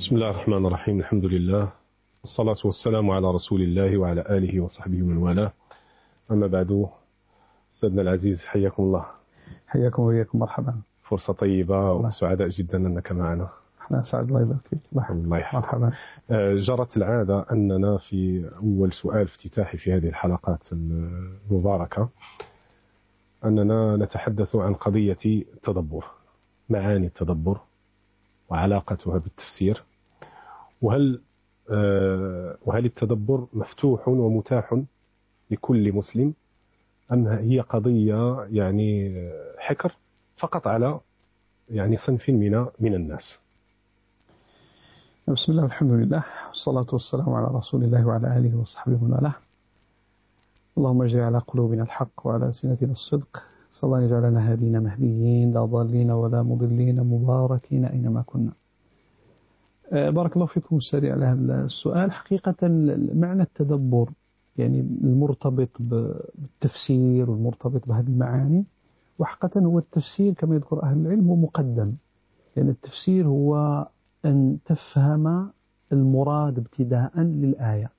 بسم الله الرحمن الرحيم. الحمد لله والصلاة والسلام على رسول الله وعلى آله وصحبه ومن والاه. أما بعد، سيدنا العزيز حياكم الله. حياكم وإياكم، مرحبا. فرصة طيبة وسعداء جدا أنك معنا. احنا سعد، الله يبارك فيك. الله يحفظك. مرحبا. جرت العادة أننا في أول سؤال افتتاحي في هذه الحلقات المباركة أننا نتحدث عن قضية التدبر، معاني التدبر وعلاقتها بالتفسير، وهل التدبر مفتوح ومتاح لكل مسلم أم هي قضية يعني حكر فقط على يعني صنف من الناس؟ بسم الله والحمد لله والصلاة والسلام على رسول الله وعلى آله وصحبه ومن والاه. اللهم اجعل على قلوبنا الحق وعلى ألسنتنا الصدق، صلى الله أن يجعلنا هادين مهديين لا ضالين ولا مضلين مباركين أينما كنا. بارك الله فيكم أستاذي على هذا السؤال. حقيقة معنى التدبر يعني المرتبط بالتفسير والمرتبط بهذه المعاني، وحقيقة هو التفسير كما يذكر أهل العلم هو مقدم، لأن التفسير هو أن تفهم المراد ابتداء للآية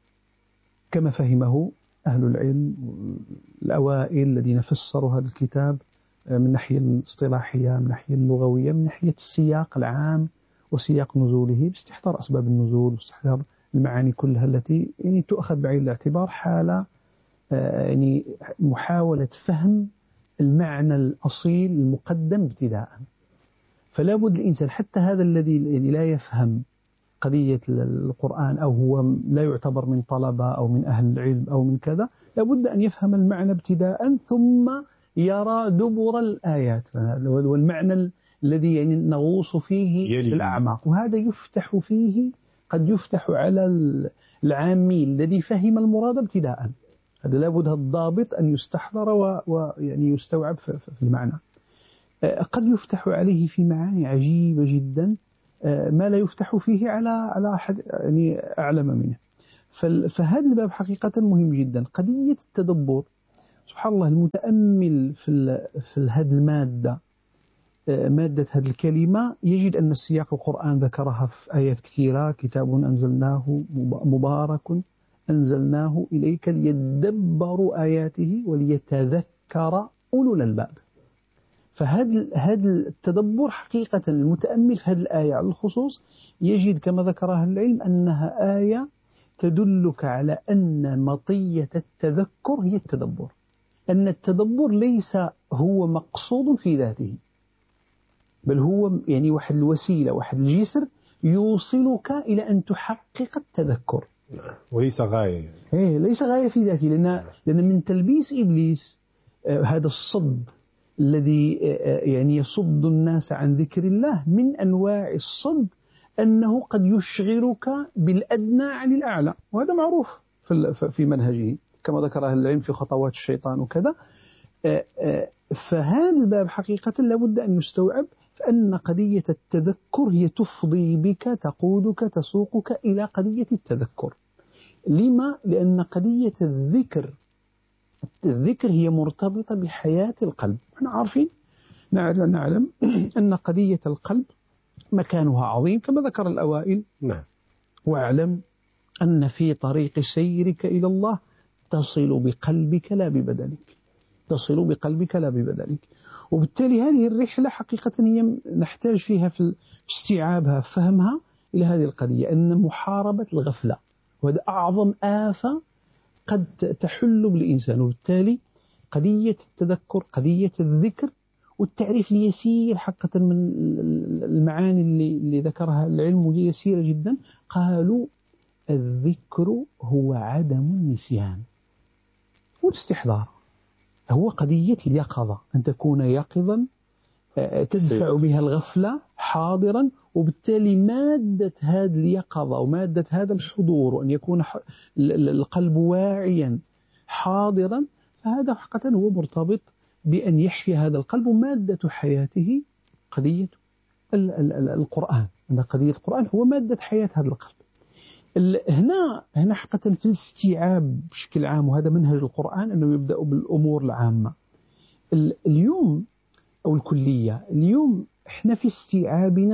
كما فهمه أهل العلم الأوائل الذين فسروا هذا الكتاب من الناحية الاصطلاحية، من الناحية اللغوية، من ناحية السياق العام وسياق نزوله، باستحضار أسباب النزول واستحضار المعاني كلها التي يعني تؤخذ بعين الاعتبار حال يعني محاولة فهم المعنى الأصيل المقدم ابتداء. فلا بد الإنسان حتى هذا الذي يعني لا يفهم قضية القرآن أو هو لا يعتبر من طلبة أو من أهل العلم أو من كذا، لا بد أن يفهم المعنى ابتداء ثم يرى دبر الآيات، والمعنى الذي يعني نغوص فيه الأعماق، وهذا يفتح فيه، قد يفتح على العامي الذي فهم المراد ابتداء. هذا لا بد الضابط أن يستحضر ويعني يستوعب في المعنى. قد يفتح عليه في معاني عجيبة جدا ما لا يفتح فيه على أحد يعني أعلم منه. فهذا الباب حقيقة مهم جدا. قضية التدبر، سبحان الله، المتأمل في هذه المادة، مادة هذه الكلمة، يجد أن السياق القرآن ذكرها في آيات كثيرة: كتاب أنزلناه مبارك أنزلناه إليك ليدبروا آياته وليتذكر أولو الألباب. فهذا التدبر حقيقة المتأمل في هذه الآية على الخصوص يجد كما ذكر أهل العلم أنها آية تدلك على أن مطية التذكر هي التدبر، أن التدبر ليس هو مقصود في ذاته، بل هو يعني واحد الوسيلة، واحد الجسر يوصلك إلى أن تحقق التذكر، وليس غاية. ليس غاية في ذاته، لأن من تلبيس إبليس هذا الصد الذي يعني يصد الناس عن ذكر الله، من أنواع الصد أنه قد يشغلك بالأدنى عن الأعلى، وهذا معروف في منهجه كما ذكر أهل العلم في خطوات الشيطان وكذا. فهذا الباب حقيقة لابد أن يستوعب، فأن قضية التذكر هي تفضي بك، تقودك، تسوقك إلى قضية التذكر. لما؟ لأن قضية الذكر هي مرتبطة بحياة القلب. احنا عارفين، نعلم أن قضية القلب مكانها عظيم كما ذكر الأوائل. نعم. واعلم أن في طريق سيرك إلى الله تصل بقلبك لا ببدنك، تصل بقلبك لا ببدنك. وبالتالي هذه الرحلة حقيقة هي نحتاج فيها في استيعابها، فهمها إلى هذه القضية، أن محاربة الغفلة، وهذا أعظم آفة قد تحل بالإنسان. وبالتالي قضية التذكر، قضية الذكر، والتعريف اليسير حقا من المعاني اللي ذكرها العلم وهي يسيرة جدا. قالوا الذكر هو عدم النسيان والاستحضار، هو قضية اليقظة، أن تكون يقظا تدفع بها الغفلة حاضرا، وبالتالي مادة هذه اليقظة ومادة هذا الحضور، وأن يكون القلب واعيا حاضرا، فهذا حقيقة هو مرتبط بأن يحيا هذا القلب. مادة حياته قضية القرآن، أن قضية القرآن هو مادة حياة هذا القلب. هنا حقيقة في الاستيعاب بشكل عام، وهذا منهج القرآن أنه يبدأ بالأمور العامة. اليوم أو الكلية، اليوم إحنا في استيعابنا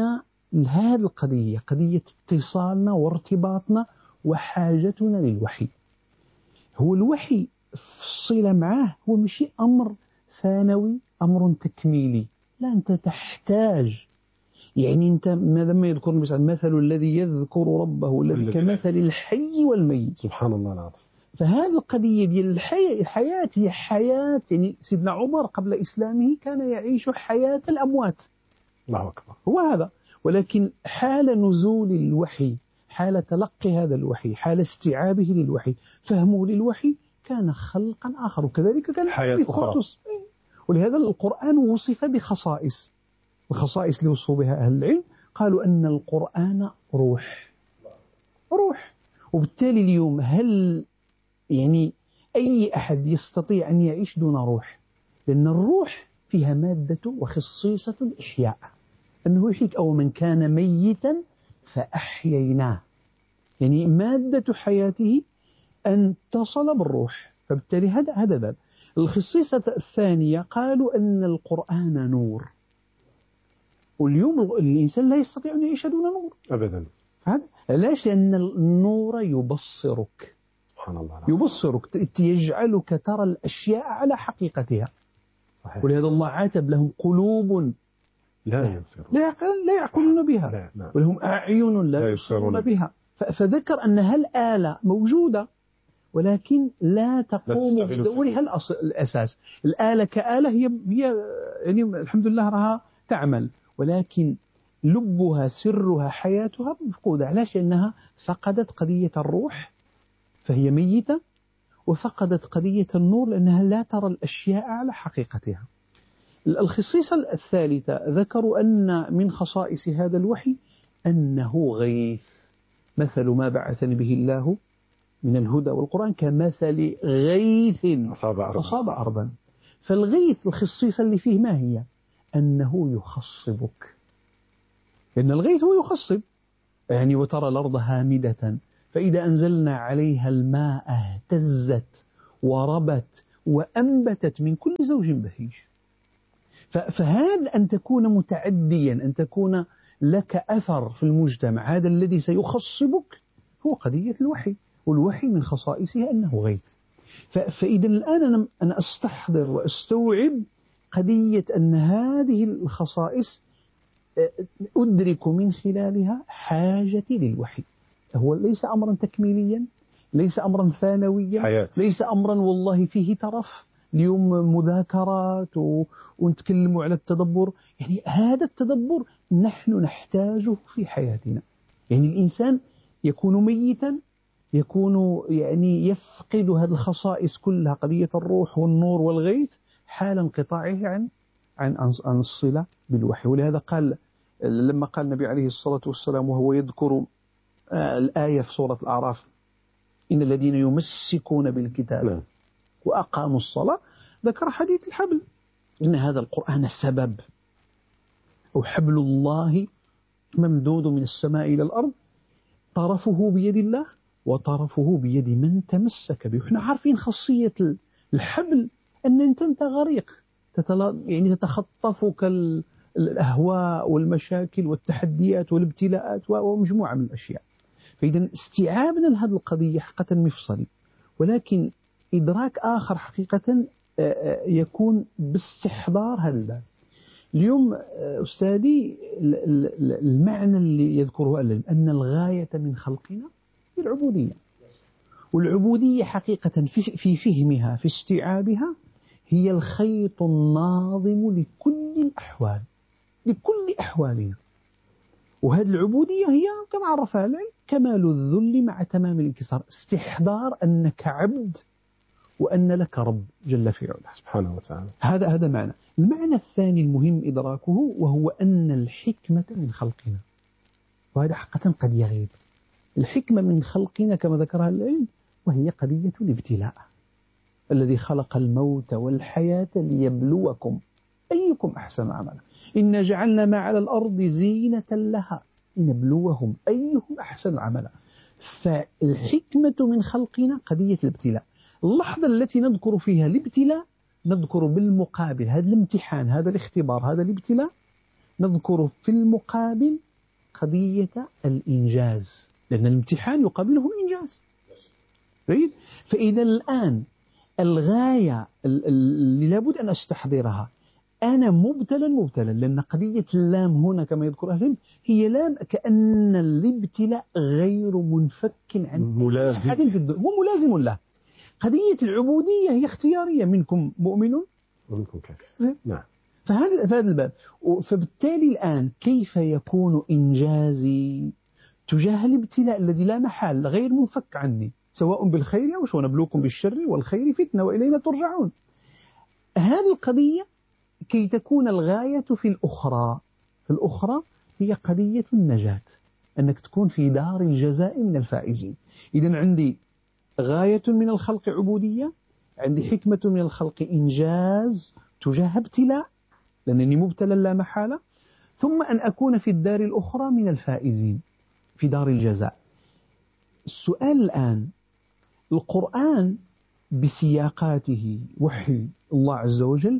هذه القضية قضية اتصالنا وارتباطنا وحاجتنا للوحي. هو الوحي في الصلة معه هو ماشي أمر ثانوي، أمر تكميلي، لا، أنت تحتاج. يعني أنت ماذا ما يذكر مثل الذي يذكر ربه الذي كمثل الحي والميت. سبحان الله العظيم. فهذه القضية ديال الحياة هي حياة، يعني سيدنا عمر قبل إسلامه كان يعيش حياة الأموات. الله أكبر. هو هذا. ولكن حال نزول الوحي، حال تلقي هذا الوحي، حال استيعابه للوحي، فهمه للوحي، كان خلقا آخر. وكذلك كان حياة أخرى. ولهذا القرآن وصف بخصائص. الخصائص اللي وصفوا بها أهل العلم قالوا أن القرآن روح. وبالتالي اليوم هل يعني أي أحد يستطيع أن يعيش دون روح؟ لأن الروح فيها مادة وخصيصة الإحياء، أنه يحيك. أو من كان ميتا فأحييناه، يعني مادة حياته أن تصل بالروح. فبالتالي هذا باب. الخصيصة الثانية قالوا أن القرآن نور. واليوم الإنسان لا يستطيع أن يعيش دون نور أبدا. ليش؟ لأن النور يبصرك. سبحان الله. يبصرك، يجعلك ترى الأشياء على حقيقتها. صحيح. ولهذا الله عاتب: لهم قلوب لا يعقلون بها، ولهم أعين لا يبصرون بها. فذكر أن هالآلة موجودة ولكن لا تقوم بدورها الأساس. الآلة كآلة هي يعني الحمد لله راها تعمل، ولكن لبها سرها حياتها مفقودة. علاش؟ لأنها فقدت قضية الروح فهي ميتة، وفقدت قضية النور لأنها لا ترى الأشياء على حقيقتها. الخصيصة الثالثة ذكروا أن من خصائص هذا الوحي أنه غيث. مثل ما بعثني به الله من الهدى والقرآن كمثل غيث أصاب أرضا. فالغيث الخصيصة اللي فيه ما هي؟ أنه يخصبك. لأن الغيث هو يخصب، يعني وترى الأرض هامدة فإذا أنزلنا عليها الماء اهتزت وربت وأنبتت من كل زوج بهيج. فهذا أن تكون متعديا، أن تكون لك أثر في المجتمع، هذا الذي سيخصبك هو قضية الوحي. والوحي من خصائصه أنه غيث. فإذا الآن أنا أستحضر وأستوعب قضية أن هذه الخصائص أدرك من خلالها حاجتي للوحي. هو ليس أمرا تكميليا، ليس أمرا ثانويا، حياة. ليس أمرا والله فيه ترف اليوم مذاكرات ونتكلم على التدبر. يعني هذا التدبر نحن نحتاجه في حياتنا. يعني الإنسان يكون ميتا، يكون يعني يفقد هذه الخصائص كلها، قضية الروح والنور والغيث، حال انقطاعه عن الصلة بالوحي. ولهذا قال لما قال النبي عليه الصلاة والسلام وهو يذكر الآية في سورة الأعراف: إن الذين يمسكون بالكتاب وأقاموا الصلاة، ذكر حديث الحبل، إن هذا القرآن سبب، أو حبل الله ممدود من السماء إلى الأرض، طرفه بيد الله وطرفه بيد من تمسك به. احنا عارفين خاصية الحبل أن أنت غريق، يعني تتخطفك الأهواء والمشاكل والتحديات والابتلاءات ومجموعة من الأشياء. فإذا استيعابنا لهذه القضية حقيقة مفصلي، ولكن إدراك آخر حقيقة يكون باستحضار هذا الباب. اليوم أستاذي المعنى اللي يذكره أن الغاية من خلقنا هي العبودية. والعبودية حقيقة في فهمها، في استيعابها، هي الخيط الناظم لكل الأحوال، لكل أحوالنا. وهذه العبودية هي كما عرفها العلم كمال الذل مع تمام الانكسار، استحضار أنك عبد وأن لك رب جل في علاه سبحانه وتعالى. هذا معنى. المعنى الثاني المهم إدراكه وهو أن الحكمة من خلقنا، وهذا حقا قد يغيب. الحكمة من خلقنا كما ذكرها العلم وهي قضية الابتلاء. الذي خلق الموت والحياة ليبلوكم أيكم أحسن عملا، إنا جعلنا ما على الأرض زينة لها لنبلوهم أيهم أحسن عملا. فالحكمة من خلقنا قضية الابتلاء. اللحظة التي نذكر فيها الابتلاء نذكر بالمقابل هذا الامتحان، هذا الاختبار، هذا الابتلاء، نذكر في المقابل قضية الإنجاز، لأن الامتحان يقابله الإنجاز. جيد. فإذا الآن الغاية اللي لابد أن أستحضرها، أنا مبتلا، لأن قضية اللام هنا كما يذكر أهل العلم هي لام كأن الابتلاء غير منفك عن أحد في الدنيا، هو ملازم له. قضية العبودية هي اختيارية، منكم مؤمن ومنكم كافر. نعم. فهذا الباب. فبالتالي الآن كيف يكون إنجازي تجاه الابتلاء الذي لا محال غير منفك عني، سواء بالخير أو شر، نبلوكم بالشر والخير فتنة وإلينا ترجعون. هذه القضية كي تكون الغاية في الأخرى هي قضية النجاة، أنك تكون في دار الجزاء من الفائزين. إذن عندي غاية من الخلق عبودية، عندي حكمة من الخلق إنجاز تجاه ابتلاء لأنني مبتلى لا محالة، ثم أن أكون في الدار الأخرى من الفائزين في دار الجزاء. السؤال الآن، القرآن بسياقاته وحي الله عز وجل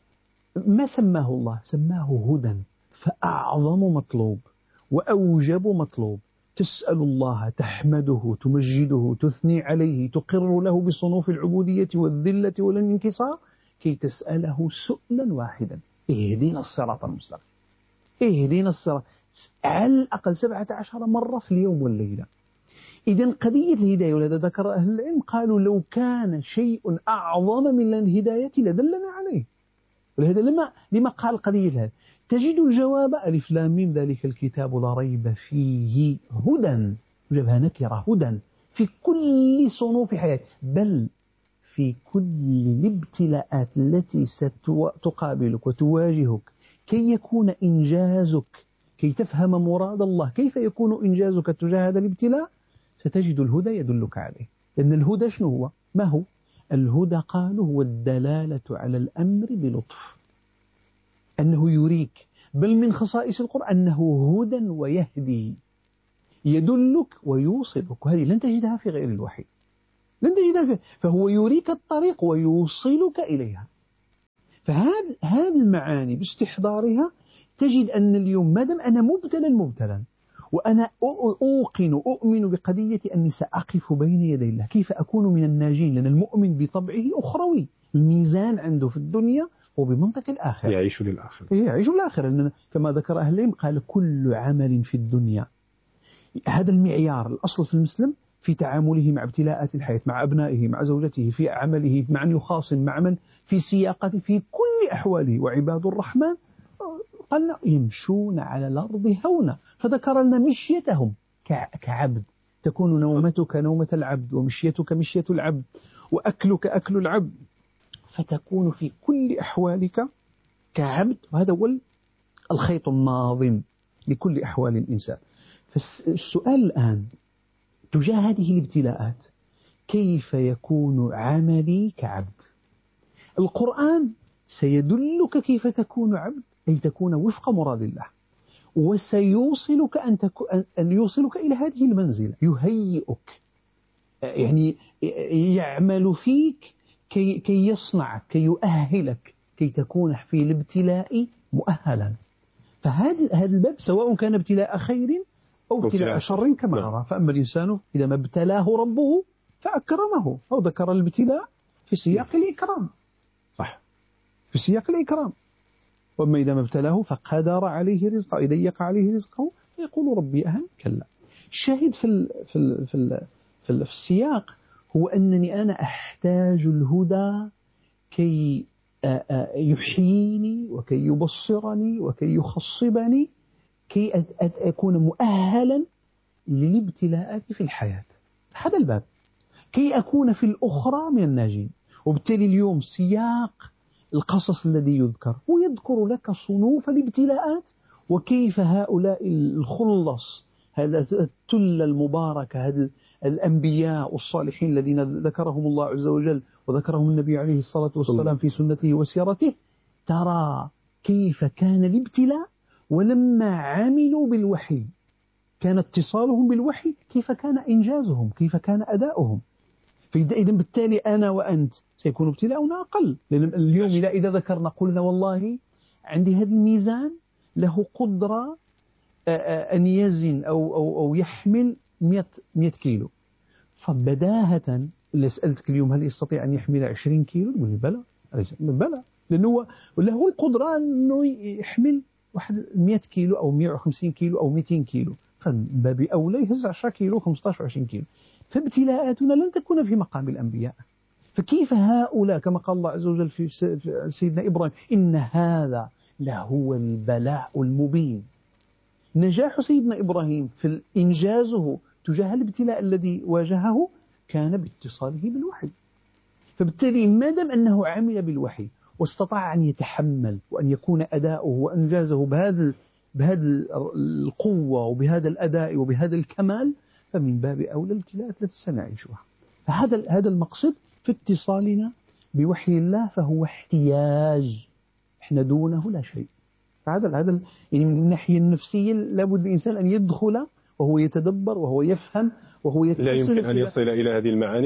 ما سماه الله؟ سماه هدى، فأعظم مطلوب وأوجب مطلوب تسأل الله، تحمده، تمجده، تثني عليه، تقر له بصنوف العبودية والذلة والانكسار، كي تسأله سؤلا واحدا: اهدنا الصراط المستقيم. اهدنا الصراط على الأقل 17 مرة في اليوم والليلة. إذن قضية الهداية، ولذا ذكر أهل العلم قالوا لو كان شيء أعظم من الهداية لدلنا عليه. ولهذا لما قال قضية هذا تجد الجواب ألف لام ميم ذلك الكتاب لا ريب فيه هدى، وجبها نكرة، هدى في كل صنوف حياتك، بل في كل الابتلاءات التي ستقابلك وتواجهك، كي يكون إنجازك، كي تفهم مراد الله، كيف يكون إنجازك تجاه هذا الابتلاء، ستجد الهدى يدلك عليه. لأن الهدى شنو هو؟ ما هو الهدى؟ قالوا هو الدلالة على الأمر بلطف، أنه يريك، بل من خصائص القرآن أنه هدى ويهدي، يدلك ويوصلك، وهذه لن تجدها في غير الوحي، لن تجدها فيه. فهو يريك الطريق ويوصلك إليها. فهذه المعاني باستحضارها تجد أن اليوم ما دام أنا مبتلا وأنا أؤمن بقضية أني سأقف بين يدي الله، كيف أكون من الناجين؟ لأن المؤمن بطبعه أخروي، الميزان عنده في الدنيا وبمنطق الآخرة، يعيش للآخرة، يعيش للآخرة. كما ذكر أهل العلم قال كل عمل في الدنيا، هذا المعيار الأصل في المسلم في تعامله مع ابتلاءات الحياة، مع أبنائه، مع زوجته، في عمله، مع من يخاصم، مع من في سياقته، في كل أحواله. وعباد الرحمن قال يمشون على الأرض هونا، فذكر لنا مشيتهم كعبد، تكون نومتك نومة العبد، ومشيتك مشية العبد، وأكلك أكل العبد، فتكون في كل أحوالك كعبد. وهذا هو الخيط الناظم لكل أحوال الإنسان. فالسؤال الآن تجاه هذه الابتلاءات، كيف يكون عملي كعبد؟ القرآن سيدلك كيف تكون عبد، أي تكون وفق مراد الله، وسيوصلك أن يوصلك إلى هذه المنزلة، يهيئك، يعني يعمل فيك كي يصنعك، كي يؤهلك، كي تكون في الابتلاء مؤهلا. فهذا الباب سواء كان ابتلاء خير أو ابتلاء شر كما نرى. فأما الإنسان إذا ما ابتلاه ربه فأكرمه، أو ذكر الابتلاء في سياق الإكرام، صح، في سياق الإكرام. وأما إذا ما ابتلاه فقدر عليه رزقه، إذا ضيق عليه رزقه يقول ربي أهن، كلا. الشاهد في السياق هو أنني أنا أحتاج الهدى كي يحييني وكي يبصرني وكي يخصبني، كي أكون مؤهلا للابتلاءات في الحياة. هذا الباب كي أكون في الأخرى من الناجين. وبالتالي اليوم سياق القصص الذي يذكر ويذكر لك صنوف الابتلاءات، وكيف هؤلاء الخلص، هذا التل المباركة، هذا الأنبياء والصالحين الذين ذكرهم الله عز وجل وذكرهم النبي عليه الصلاة والسلام في سنته وسيرته، ترى كيف كان الابتلاء، ولما عملوا بالوحي كان اتصالهم بالوحي، كيف كان إنجازهم، كيف كان أداؤهم. فإذا بالتالي أنا وأنت سيكون ابتلاؤنا أقل، لأن اليوم إذا ذكرنا قلنا والله عندي هذا الميزان له قدرة أن يزن أو يحمل 100 كيلو. فبداهة اللي سألتك اليوم هل يستطيع أن يحمل 20 كيلو؟ يقول لي بلى، بلى، لأنه له القدرة أنه يحمل 100 كيلو أو 150 كيلو أو 200 كيلو، فباب أولى يهز 10 كيلو 15 20 كيلو. فابتلاءاتنا لن تكون في مقام الأنبياء. فكيف هؤلاء كما قال الله عز وجل في سيدنا إبراهيم إن هذا لهو البلاء المبين. نجاح سيدنا إبراهيم في إنجازه تجاه الابتلاء الذي واجهه كان باتصاله بالوحي. فبالتالي ما دام أنه عمل بالوحي واستطاع أن يتحمل وأن يكون أداؤه وأنجازه بهذه القوة وبهذا الأداء وبهذا الكمال، فمن باب أولى الابتلاءات التي سنعيشها. فهذا المقصد في اتصالنا بوحي الله، فهو احتياج، احنا دونه لا شيء. فهذا يعني من الناحية النفسية لابد الإنسان أن يدخل وهو يتدبر وهو يفهم وهو لا يمكن أن يصل إلى هذه المعاني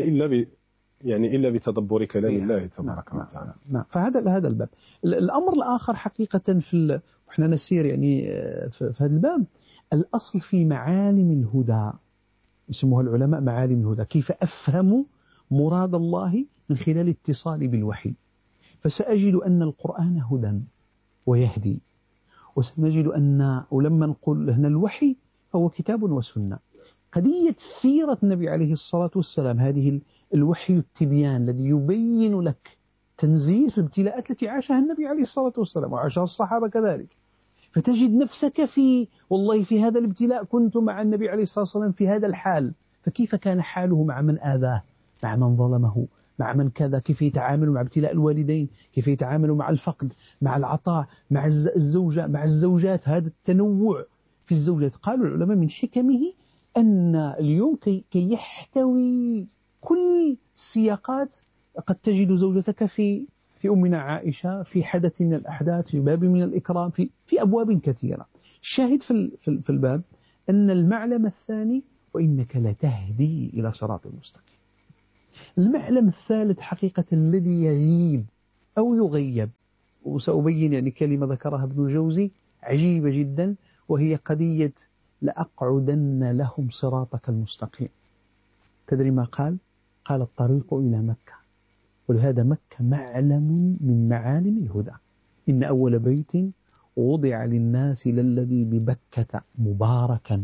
إلا بتدبر كلام الله تبارك وتعالى. نعم. فهذا الباب. الأمر الآخر حقيقة وإحنا نسير يعني في هذا الباب، الأصل في معالم الهدى، يسموها العلماء معالم الهدى، كيف أفهم مراد الله من خلال اتصالي بالوحي. فسأجد أن القرآن هدى ويهدي، وسنجد أن ولما نقول هنا الوحي فهو كتاب وسنة. قضية سيرة النبي عليه الصلاة والسلام، هذه الوحي التبيان الذي يبين لك تنزيل في الابتلاءات التي عاشها النبي عليه الصلاة والسلام وعاشها الصحابة كذلك. فتجد نفسك والله في هذا الابتلاء كنت مع النبي عليه الصلاة والسلام في هذا الحال، فكيف كان حاله مع من آذاه، مع من ظلمه، مع من كذا، كيف يتعامل مع ابتلاء الوالدين، كيف يتعامل مع الفقد، مع العطاء، مع الزوجة، مع الزوجات، هذا التنوع في الزوجات. قالوا العلماء من حكمه أن اليوم كي يحتوي كل السياقات، قد تجد زوجتك في أمنا عائشة في حدث من الأحداث، في باب من الإكرام، في أبواب كثيرة. الشاهد في الباب أن المعلم الثاني وإنك لتهدي إلى صراط المستقيم. المعلم الثالث حقيقة الذي يغيب أو يغيب، وسأبين يعني كلمة ذكرها ابن الجوزي عجيبة جدا، وهي قضية لأقعدن لهم صراطك المستقيم. تدري ما قال؟ قال الطريق إلى مكة. ولهذا مكة معلم من معالم الهدى. إن أول بيت وضع للناس للذي ببكة مباركا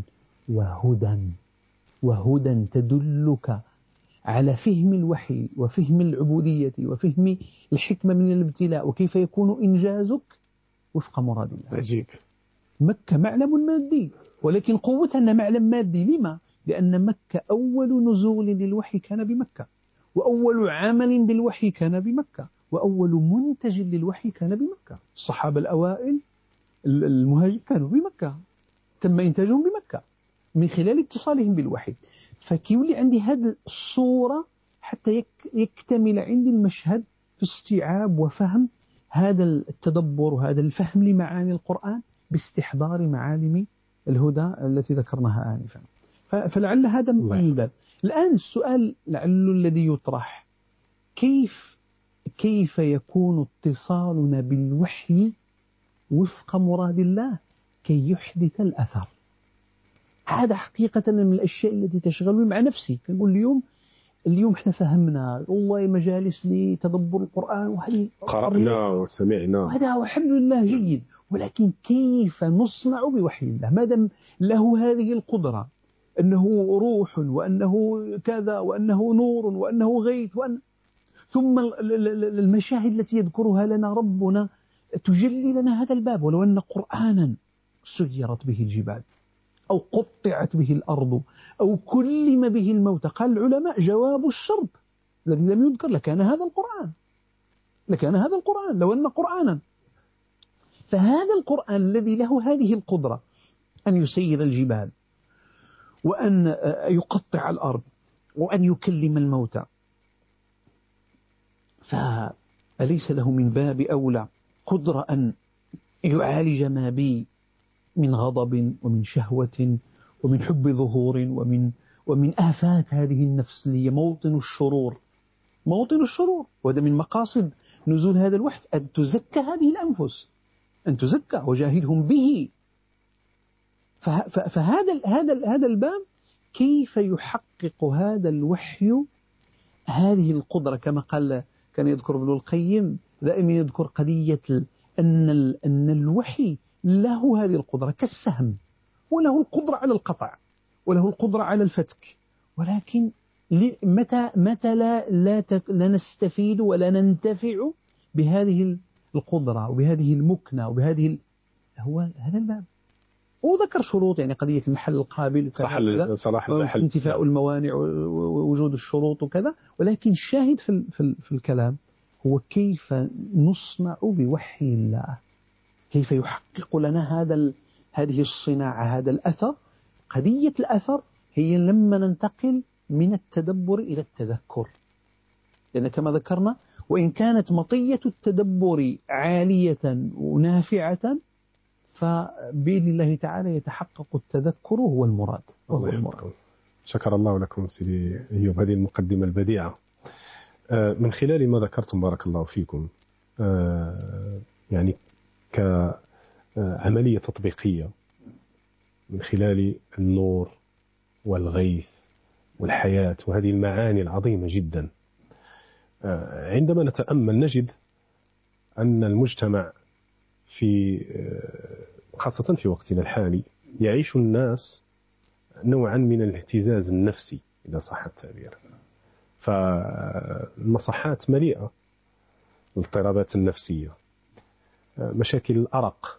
وهدى تدلك على فهم الوحي وفهم العبودية وفهم الحكمة من الابتلاء وكيف يكون إنجازك وفق مراد الله. عجيب. مكة معلم مادي، ولكن قوتها أنها معلم مادي. لما؟ لأن مكة أول نزول للوحي كان بمكة، وأول عمل بالوحي كان بمكة، وأول منتج للوحي كان بمكة. الصحابة الأوائل المهاجرين كانوا بمكة، تم إنتاجهم بمكة من خلال اتصالهم بالوحي. فكيولي عندي هذه الصورة حتى يكتمل عندي المشهد في استيعاب وفهم هذا التدبر وهذا الفهم لمعاني القرآن باستحضار معالم الهدى التي ذكرناها آنفا. فلعل هذا من الباب. الآن السؤال لعل الذي يطرح، كيف يكون اتصالنا بالوحي وفق مراد الله كي يحدث الأثر؟ هذا حقيقة من الأشياء التي تشغلني مع نفسي. نقول اليوم احنا فهمنا والله مجالس لتدبر القرآن وهذه قرأنا وسمعنا، وهذا والحمد لله جيد، ولكن كيف نصنع بوحي الله ما دام له هذه القدرة، أنه روح وأنه كذا وأنه نور وأنه غيث ثم المشاهد التي يذكرها لنا ربنا تجلي لنا هذا الباب. ولو أن قرآنا سيرت به الجبال أو قطعت به الأرض أو كلم به الموتى، قال العلماء جواب الشرط الذي لم يذكر لكان هذا القرآن لو أن قرآنا. فهذا القرآن الذي له هذه القدرة أن يسير الجبال وأن يقطع الأرض وأن يكلم الموتى، فأليس له من باب أولى قدرة أن يعالج ما بي من غضب ومن شهوة ومن حب ظهور ومن آفات هذه النفس اللي هي موطن الشرور. وهذا من مقاصد نزول هذا الوحي، أن تزكى هذه الأنفس، أن تزكى وجاهدهم به. فهذا الباب كيف يحقق هذا الوحي هذه القدرة، كما قال كان يذكر ابن القيم دائما يذكر قضية أن الوحي له هذه القدرة كالسهم، وله القدرة على القطع وله القدرة على الفتك، ولكن متى لا نستفيد ولا ننتفع بهذه القدرة وبهذه المكنة وبهذه هو هذا الباب. وذكر شروط، يعني قضية المحل القابل انتفاء الموانع ووجود الشروط وكذا، ولكن الشاهد في الكلام هو كيف نصنع بوحي الله، كيف يحقق لنا هذه الصناعة، هذا الأثر. قضية الأثر هي لما ننتقل من التدبر إلى التذكر، لأن كما ذكرنا وإن كانت مطية التدبر عالية ونافعة، فبإذن الله تعالى يتحقق التذكر هو المراد. شكر الله لكم سيدي أيوب هذه المقدمة البديعة. من خلال ما ذكرتم بارك الله فيكم، يعني كعملية تطبيقية من خلال النور والغيث والحياة وهذه المعاني العظيمة جدا، عندما نتأمل نجد أن المجتمع خاصة في وقتنا الحالي يعيش الناس نوعا من الاهتزاز النفسي إذا صح التعبير. فالمصحات مليئة، الاضطرابات النفسية، مشاكل الأرق،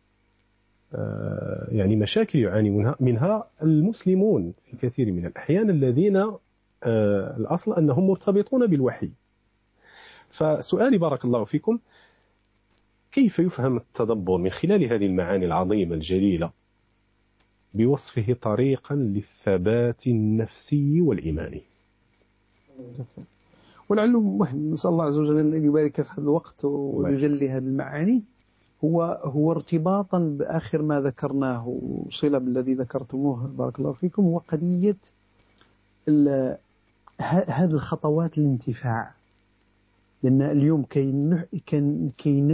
يعني مشاكل يعاني منها المسلمون في كثير من الأحيان الذين الأصل أنهم مرتبطون بالوحي. فسؤالي بارك الله فيكم، كيف يفهم التدبر من خلال هذه المعاني العظيمة الجليلة بوصفه طريقا للثبات النفسي والإيماني؟ ولعل مهم، نسأل الله عز وجل أن يبارك في هذا الوقت ويجلي هذه المعاني، هو ارتباطا بآخر ما ذكرناه، صلة بالذي ذكرتموه بارك الله فيكم، هو قضية هذه الخطوات الانتفاع. لأن اليوم كي